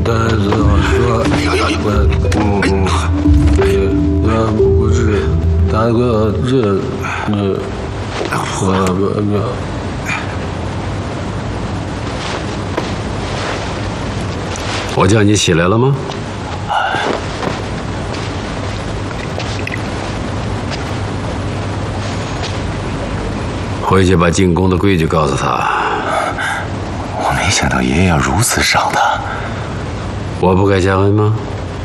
袋子说，不是，大哥， 我叫你起来了吗？回去把进宫的规矩告诉他。 我没想到爷爷要如此赏他。 我不该加恩吗？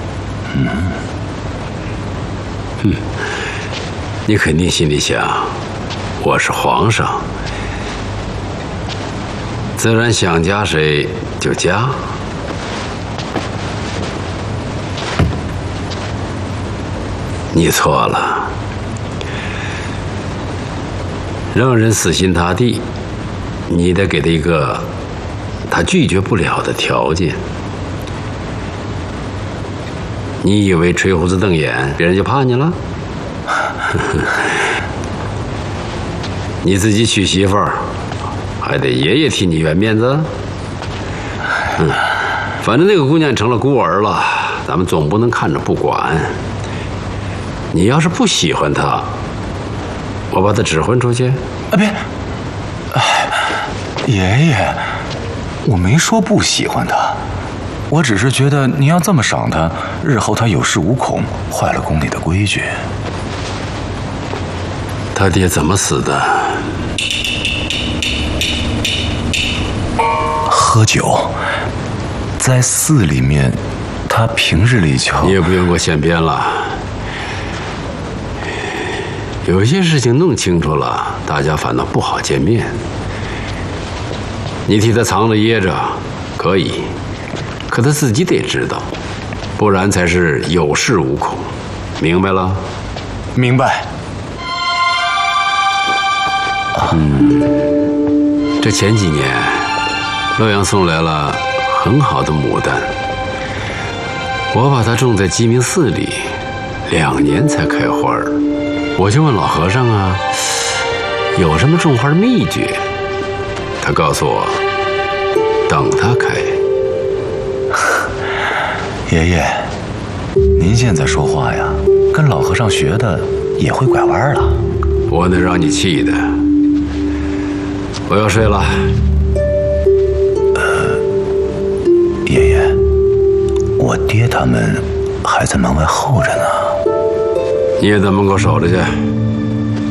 你肯定心里想，我是皇上，自然想加谁就加。你错了，让人死心塌地，你得给他一个他拒绝不了的条件。你以为吹胡子瞪眼，别人就怕你了？你自己娶媳妇儿，还得爷爷替你圆面子。反正那个姑娘成了孤儿了，咱们总不能看着不管。你要是不喜欢她，我把她指婚出去。 别，爷爷，我没说不喜欢她，我只是觉得你要这么赏她，日后她有恃无恐，坏了宫里的规矩。 他爹怎么死的？ 喝酒，在寺里面，他平日里就…… 你也不用给我现编了。有些事情弄清楚了，大家反倒不好见面。你替他藏着掖着，可以，可他自己得知道，不然才是有恃无恐。明白了？ 明白。 这前几年，洛阳送来了很好的牡丹，我把它种在鸡鸣寺里，2年才开花儿。我就问老和尚啊，有什么种花秘诀？他告诉我，等它开。 爷爷，您现在说话呀，跟老和尚学的也会拐弯了。 我能让你气的。我要睡了。 爷爷，我爹他们还在门外候着呢。 你也在门口守着去。